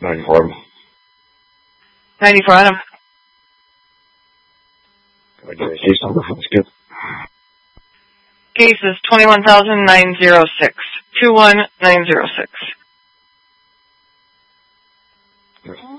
94. 94, Adam. Can I get a case number for this kid? Case is 21,906. 21906.